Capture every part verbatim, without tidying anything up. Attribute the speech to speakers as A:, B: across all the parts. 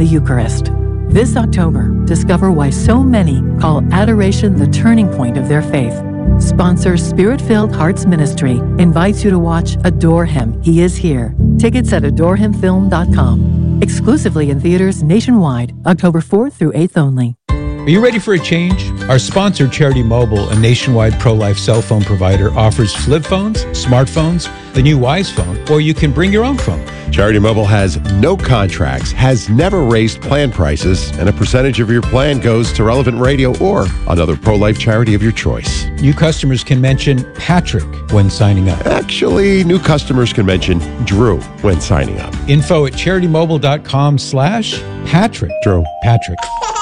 A: the Eucharist. This October, discover why so many call adoration the turning point of their faith. Sponsor Spirit-Filled Hearts Ministry invites you to watch Adore Him, He Is Here. Tickets at adore him film dot com. Exclusively in theaters nationwide, October fourth through eighth only.
B: Are you ready for a change? Our sponsor, Charity Mobile, a nationwide pro-life cell phone provider, offers flip phones, smartphones, the new Wise Phone, or you can bring your own phone.
C: Charity Mobile has no contracts, has never raised plan prices, and a percentage of your plan goes to Relevant Radio or another pro-life charity of your choice.
B: New customers can mention Patrick when signing up.
C: Actually, new customers can mention Drew when signing up.
B: Info at charitymobile.com slash Patrick.
C: Drew.
B: Patrick.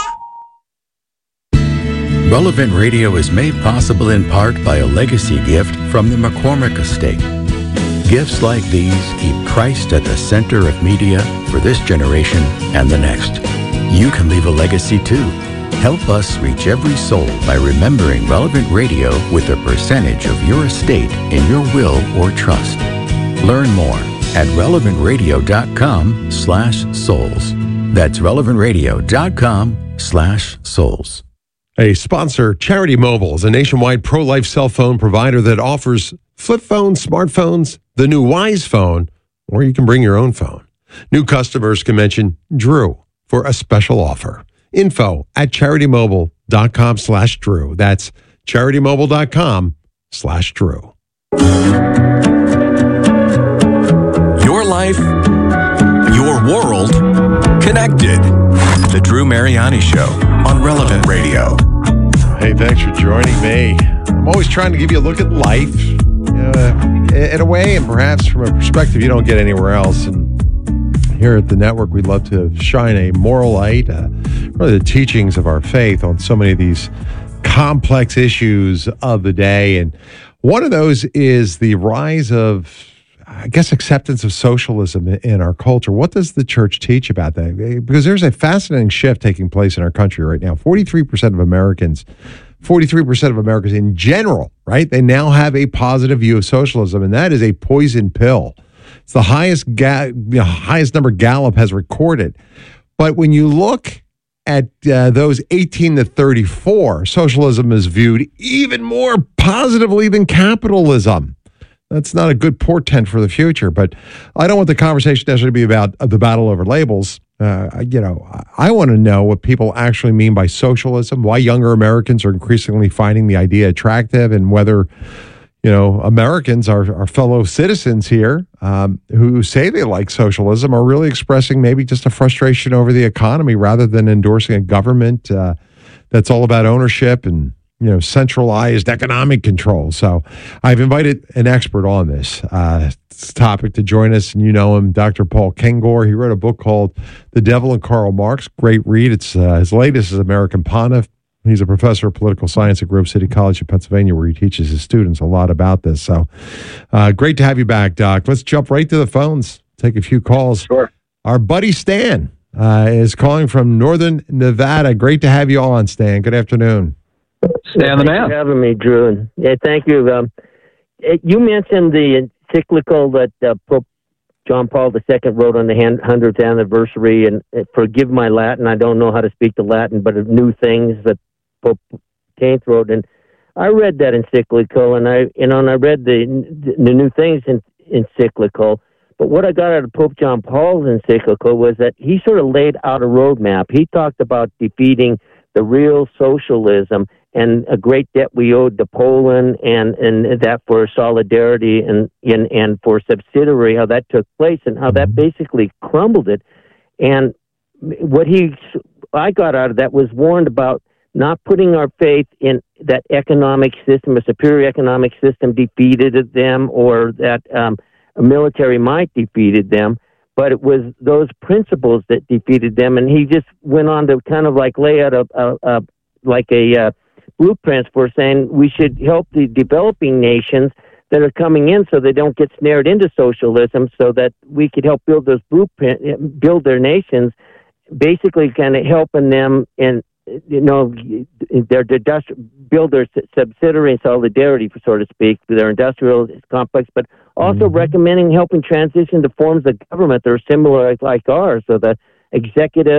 D: Relevant Radio is made possible in part by a legacy gift from the McCormick Estate. Gifts like these keep Christ at the center of media for this generation and the next. You can leave a legacy too. Help us reach every soul by remembering Relevant Radio with a percentage of your estate in your will or trust. Learn more at relevantradio.com slash souls. That's relevantradio.com slash souls.
C: A sponsor, Charity Mobile, is a nationwide pro-life cell phone provider that offers flip phones, smartphones, the new Wise Phone, or you can bring your own phone. New customers can mention Drew for a special offer. Info at charitymobile.com slash Drew. That's charitymobile.com slash Drew.
E: Your life, your world, connected. The Drew Mariani Show on Relevant Radio.
C: Hey, thanks for joining me. I'm always trying to give you a look at life, uh, in a way, and perhaps from a perspective you don't get anywhere else. And here at the network, we'd love to shine a moral light, uh, really the teachings of our faith on so many of these complex issues of the day. And one of those is the rise of, I guess, acceptance of socialism in our culture. What does the church teach about that? Because there's a fascinating shift taking place in our country right now. forty-three percent of Americans, forty-three percent of Americans in general, right? They now have a positive view of socialism, and that is a poison pill. It's the highest, ga- you know, highest number Gallup has recorded. But when you look at uh, those eighteen to thirty-four, socialism is viewed even more positively than capitalism. That's not a good portent for the future, but I don't want the conversation necessarily to be about uh, the battle over labels. Uh, you know, I want to know what people actually mean by socialism, why younger Americans are increasingly finding the idea attractive, and whether, you know, Americans, our, our fellow citizens here, um, who say they like socialism, are really expressing maybe just a frustration over the economy rather than endorsing a government uh, that's all about ownership and, you know, centralized economic control. So I've invited an expert on this uh, topic to join us, and you know him, Doctor Paul Kengor. He wrote a book called The Devil and Karl Marx. Great read. It's uh, his latest is American Pontiff. He's a professor of political science at Grove City College in Pennsylvania, where he teaches his students a lot about this. So uh, great to have you back, Doc. Let's jump right to the phones, take a few calls.
F: Sure.
C: Our buddy Stan uh, is calling from Northern Nevada. Great to have you on, Stan. Good afternoon.
F: Stan the man.
G: Thanks for having me, Drew. And, yeah, thank you. Um, it, you mentioned the encyclical that uh, Pope John Paul the Second wrote on the hundredth anniversary, and uh, forgive my Latin, I don't know how to speak the Latin, but of new things that Pope Tenth wrote. And I read that encyclical, and I, you know, and I read the the new things in, encyclical. But what I got out of Pope John Paul's encyclical was that he sort of laid out a roadmap. He talked about defeating the real socialism and a great debt we owed to Poland, and, and that for solidarity and, and and for subsidiary, how that took place and how that basically crumbled it. And what he, I got out of that was warned about not putting our faith in that economic system, a superior economic system defeated them, or that um, a military might defeated them, but it was those principles that defeated them. And he just went on to kind of like lay out a, a, a like a uh, blueprint for saying we should help the developing nations that are coming in so they don't get snared into socialism, so that we could help build those blueprint, build their nations, basically kind of helping them in, you know, their, their build their subsidiary and solidarity, so to speak, their industrial complex, but also mm-hmm. recommending helping transition to forms of government that are similar like ours, so that executive